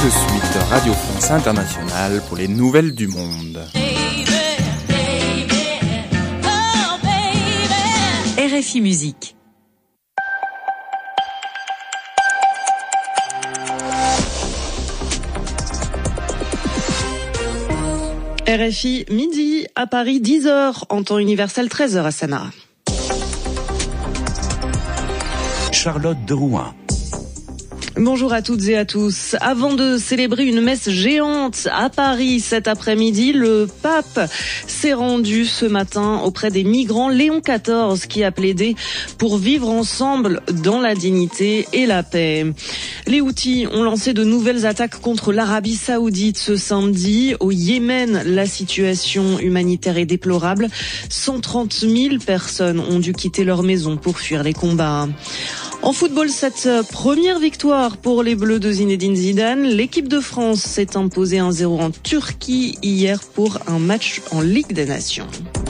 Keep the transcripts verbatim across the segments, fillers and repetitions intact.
de suite Radio France Internationale pour les nouvelles du monde. R F I Musique. R F I midi à Paris, dix heures en temps universel, treize heures à Sanaa. Charlotte de Rouen. Bonjour à toutes et à tous. Avant de célébrer une messe géante à Paris cet après-midi, le pape s'est rendu ce matin auprès des migrants. Léon quatorze qui a plaidé pour vivre ensemble dans la dignité et la paix. Les Houthis ont lancé de nouvelles attaques contre l'Arabie Saoudite ce samedi. Au Yémen, la situation humanitaire est déplorable. cent trente mille personnes ont dû quitter leur maison pour fuir les combats. En football, cette première victoire pour les Bleus de Zinedine Zidane. L'équipe de France s'est imposée un zéro en Turquie hier pour un match en Ligue des Nations.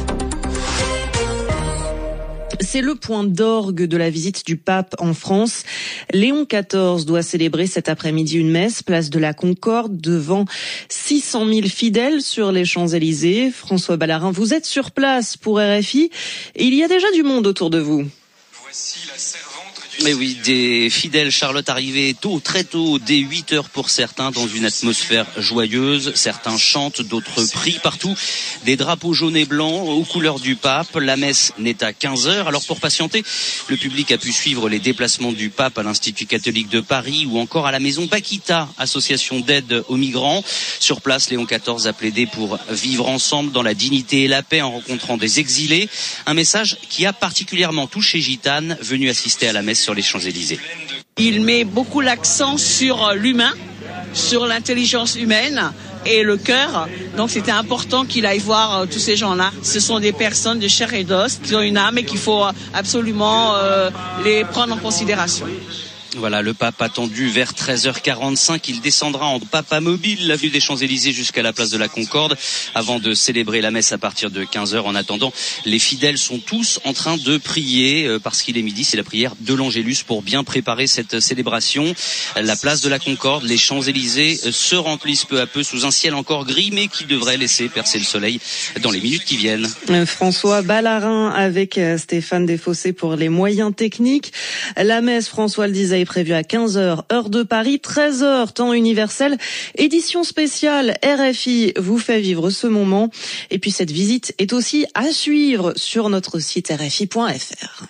C'est le point d'orgue de la visite du pape en France. Léon quatorze doit célébrer cet après-midi une messe, place de la Concorde, devant six cent mille fidèles sur les Champs-Élysées. François Ballarin, vous êtes sur place pour R F I et il y a déjà du monde autour de vous. Voici la servante. Mais oui, des fidèles, Charlotte, arrivés tôt, très tôt, dès huit heures pour certains, dans une atmosphère joyeuse. Certains chantent, d'autres prient partout. Des drapeaux jaunes et blancs aux couleurs du pape. La messe n'est à quinze heures. Alors pour patienter, le public a pu suivre les déplacements du pape à l'Institut catholique de Paris ou encore à la maison Paquita, association d'aide aux migrants. Sur place, Léon quatorze a plaidé pour vivre ensemble dans la dignité et la paix en rencontrant des exilés. Un message qui a particulièrement touché Gitane, venu assister à la messe sur les Champs-Élysées. Il met beaucoup l'accent sur l'humain, sur l'intelligence humaine et le cœur. Donc c'était important qu'il aille voir euh, tous ces gens-là. Ce sont des personnes de chair et d'os qui ont une âme et qu'il faut absolument euh, les prendre en considération. Voilà, le pape attendu vers treize heures quarante-cinq. Il descendra en papamobile l'avenue des Champs-Élysées jusqu'à la place de la Concorde avant de célébrer la messe à partir de quinze heures. En attendant, les fidèles sont tous en train de prier euh, parce qu'il est midi. C'est la prière de l'Angélus pour bien préparer cette célébration. La place de la Concorde, les Champs-Élysées euh, se remplissent peu à peu sous un ciel encore gris mais qui devrait laisser percer le soleil dans les minutes qui viennent. Euh, François Ballarin avec euh, Stéphane Desfossés pour les moyens techniques. La messe, François le disait, prévu à quinze heures, heure de Paris, treize heures, temps universel. Édition spéciale R F I vous fait vivre ce moment. Et puis cette visite est aussi à suivre sur notre site r f i point f r.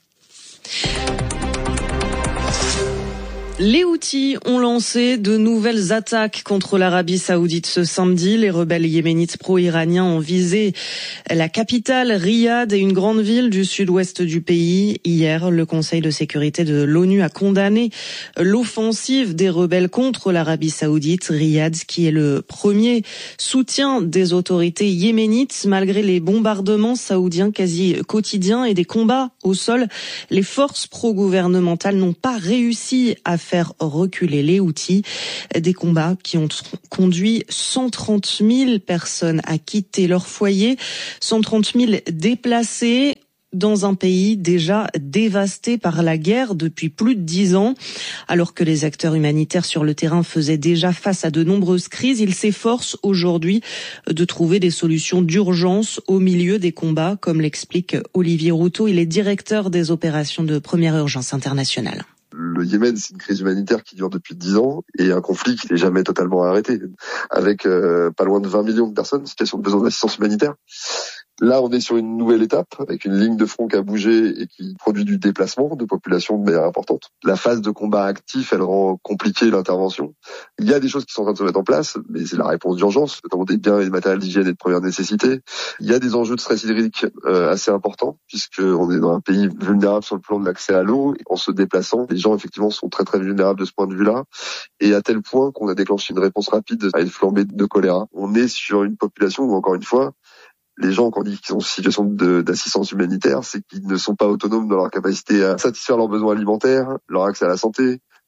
Les Houthis ont lancé de nouvelles attaques contre l'Arabie Saoudite ce samedi. Les rebelles yéménites pro-iraniens ont visé la capitale, Riyad, et une grande ville du sud-ouest du pays. Hier, le Conseil de sécurité de l'ONU a condamné l'offensive des rebelles contre l'Arabie Saoudite. Riyad, qui est le premier soutien des autorités yéménites, malgré les bombardements saoudiens quasi quotidiens et des combats au sol, les forces pro-gouvernementales n'ont pas réussi à faire faire reculer les Houthis. Des combats qui ont conduit cent trente mille personnes à quitter leur foyer, cent trente mille déplacés dans un pays déjà dévasté par la guerre depuis plus de dix ans. Alors que les acteurs humanitaires sur le terrain faisaient déjà face à de nombreuses crises, ils s'efforcent aujourd'hui de trouver des solutions d'urgence au milieu des combats, comme l'explique Olivier Routot. Il est directeur des opérations de première urgence internationale. Le Yémen, c'est une crise humanitaire qui dure depuis dix ans et un conflit qui n'est jamais totalement arrêté, avec euh, pas loin de vingt millions de personnes en situation de besoin d'assistance humanitaire. Là, on est sur une nouvelle étape, avec une ligne de front qui a bougé et qui produit du déplacement de population de manière importante. La phase de combat actif, elle rend compliquée l'intervention. Il y a des choses qui sont en train de se mettre en place, mais c'est la réponse d'urgence, notamment des biens et des matériels d'hygiène et de première nécessité. Il y a des enjeux de stress hydrique euh, assez importants, puisqu'on est dans un pays vulnérable sur le plan de l'accès à l'eau. En se déplaçant, les gens, effectivement, sont très très vulnérables de ce point de vue-là, et à tel point qu'on a déclenché une réponse rapide à une flambée de choléra. On est sur une population où, encore une fois, les gens, quand on dit qu'ils sont en situation de, d'assistance humanitaire, c'est qu'ils ne sont pas autonomes dans leur capacité à satisfaire leurs besoins alimentaires, leur accès à la santé,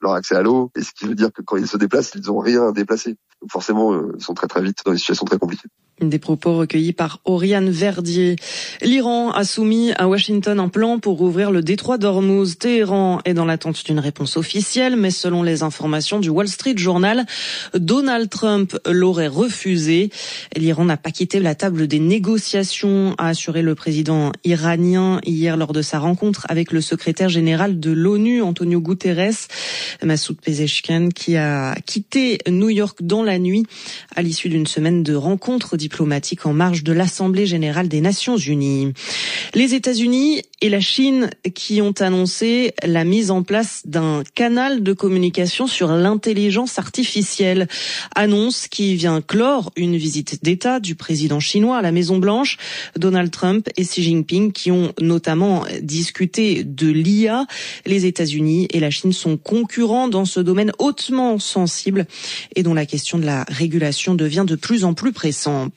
leur accès à l'eau, et ce qui veut dire que quand ils se déplacent, ils n'ont rien à déplacer. Donc forcément, euh, ils sont très très vite dans des situations très compliquées. Des propos recueillis par Oriane Verdier. L'Iran a soumis à Washington un plan pour rouvrir le détroit d'Ormuz. Téhéran est dans l'attente d'une réponse officielle, mais selon les informations du Wall Street Journal, Donald Trump l'aurait refusé. L'Iran n'a pas quitté la table des négociations, a assuré le président iranien hier lors de sa rencontre avec le secrétaire général de l'ONU, Antonio Guterres, Massoud Pezeshkian, qui a quitté New York dans la nuit à l'issue d'une semaine de rencontres diplomatique en marge de l'Assemblée générale des Nations unies. Les États-Unis et la Chine qui ont annoncé la mise en place d'un canal de communication sur l'intelligence artificielle. Annonce qui vient clore une visite d'État du président chinois à la Maison-Blanche, Donald Trump et Xi Jinping, qui ont notamment discuté de l'I A. Les États-Unis et la Chine sont concurrents dans ce domaine hautement sensible et dont la question de la régulation devient de plus en plus pressante.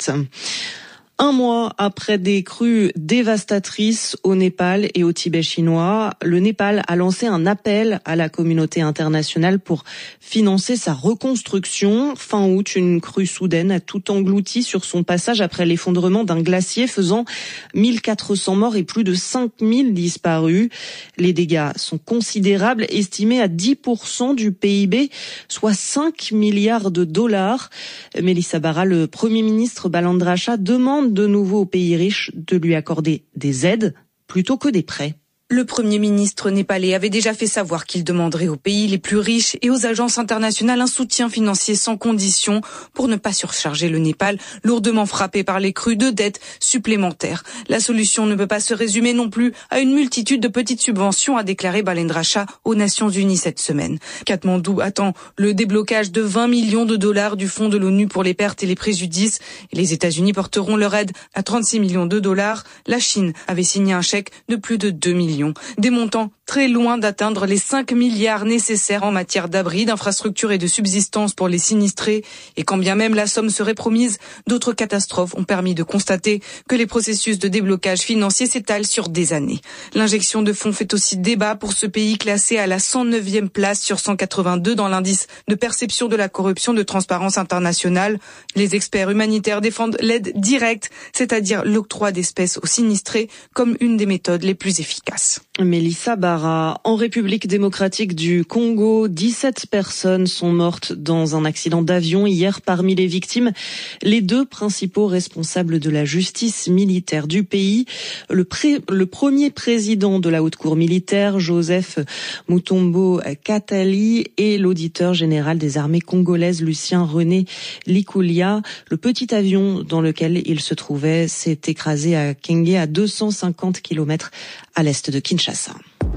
Un mois après des crues dévastatrices au Népal et au Tibet chinois, le Népal a lancé un appel à la communauté internationale pour financer sa reconstruction. Fin août, une crue soudaine a tout englouti sur son passage après l'effondrement d'un glacier, faisant mille quatre cents morts et plus de cinq mille disparus. Les dégâts sont considérables, estimés à dix pour cent du P I B, soit cinq milliards de dollars. Mélissa Barra, le Premier ministre Balandra Shah, demande de nouveau aux pays riches de lui accorder des aides plutôt que des prêts. Le Premier ministre népalais avait déjà fait savoir qu'il demanderait aux pays les plus riches et aux agences internationales un soutien financier sans condition pour ne pas surcharger le Népal, lourdement frappé par les crues de dettes supplémentaires. La solution ne peut pas se résumer non plus à une multitude de petites subventions, a déclaré Balendra Shah aux Nations Unies cette semaine. Katmandou attend le déblocage de vingt millions de dollars du fonds de l'ONU pour les pertes et les préjudices. Et les États-Unis porteront leur aide à trente-six millions de dollars. La Chine avait signé un chèque de plus de deux millions. Des montants très loin d'atteindre les cinq milliards nécessaires en matière d'abri, d'infrastructures et de subsistance pour les sinistrés. Et quand bien même la somme serait promise, d'autres catastrophes ont permis de constater que les processus de déblocage financier s'étalent sur des années. L'injection de fonds fait aussi débat pour ce pays classé à la cent neuvième place sur cent quatre-vingt-deux dans l'indice de perception de la corruption de Transparence internationale. Les experts humanitaires défendent l'aide directe, c'est-à-dire l'octroi d'espèces aux sinistrés, comme une des méthodes les plus efficaces. Mélissa Barra. En République démocratique du Congo, dix-sept personnes sont mortes dans un accident d'avion hier. Parmi les victimes, les deux principaux responsables de la justice militaire du pays. Le, pré- le premier président de la haute cour militaire, Joseph Mutombo Katali, et l'auditeur général des armées congolaises, Lucien René Likulia. Le petit avion dans lequel il se trouvait s'est écrasé à Kenge, à deux cent cinquante kilomètres à l'est de Kinshasa.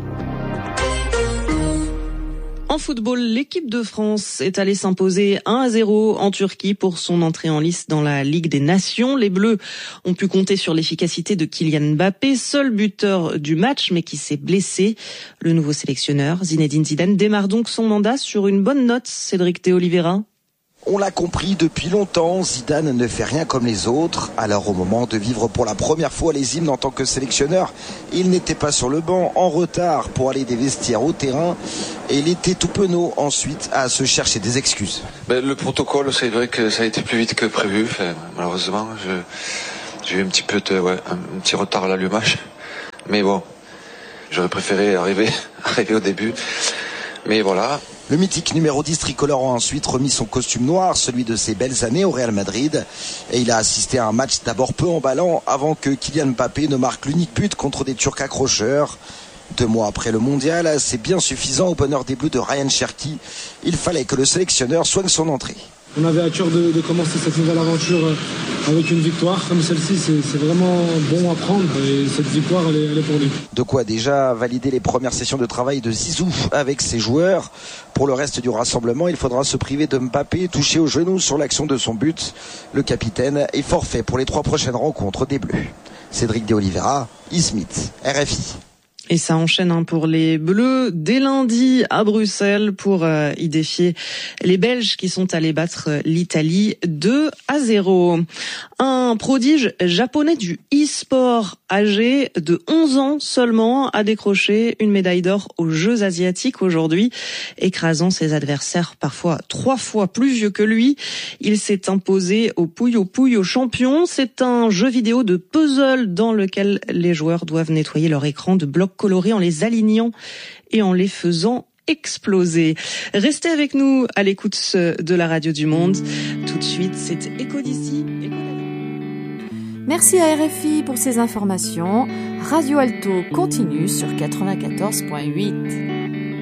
En football, l'équipe de France est allée s'imposer un à zéro en Turquie pour son entrée en lice dans la Ligue des Nations. Les Bleus ont pu compter sur l'efficacité de Kylian Mbappé, seul buteur du match, mais qui s'est blessé. Le nouveau sélectionneur, Zinedine Zidane, démarre donc son mandat sur une bonne note. Cédric de Oliveira. On l'a compris depuis longtemps, Zidane ne fait rien comme les autres. Alors au moment de vivre pour la première fois les hymnes en tant que sélectionneur, il n'était pas sur le banc, en retard pour aller des vestiaires au terrain. Et il était tout penaud ensuite à se chercher des excuses. Ben, le protocole, c'est vrai que ça a été plus vite que prévu. Enfin, malheureusement, je, j'ai eu un petit peu de, ouais, un petit retard à l'allumage. Mais bon, j'aurais préféré arriver, arriver au début. Mais voilà. Le mythique numéro dix tricolore a ensuite remis son costume noir, celui de ses belles années au Real Madrid. Et il a assisté à un match d'abord peu emballant avant que Kylian Mbappé ne marque l'unique but contre des Turcs accrocheurs. Deux mois après le mondial, c'est bien suffisant au bonheur des Bleus de Ryan Cherki. Il fallait que le sélectionneur soigne son entrée. On avait à cœur de, de commencer cette nouvelle aventure avec une victoire. Comme celle-ci, c'est, c'est vraiment bon à prendre et cette victoire, elle est, elle est pour lui. De quoi déjà valider les premières sessions de travail de Zizou avec ses joueurs. Pour le reste du rassemblement, il faudra se priver de Mbappé, touché au genou sur l'action de son but. Le capitaine est forfait pour les trois prochaines rencontres des Bleus. Cédric de Oliveira, Ismith, R F I. Et ça enchaîne hein, pour les Bleus dès lundi à Bruxelles pour euh, y défier les Belges qui sont allés battre l'Italie deux à zéro. Un prodige japonais du e-sport âgé de onze ans seulement a décroché une médaille d'or aux Jeux asiatiques aujourd'hui, écrasant ses adversaires parfois trois fois plus vieux que lui. Il s'est imposé au Puyo Puyo champion. C'est un jeu vidéo de puzzle dans lequel les joueurs doivent nettoyer leur écran de blocs colorés en les alignant et en les faisant exploser. Restez avec nous à l'écoute de la radio du Monde. Tout de suite, c'est Écho d'ici. Écho Merci à R F I pour ces informations. Radio Alto continue sur quatre-vingt-quatorze virgule huit.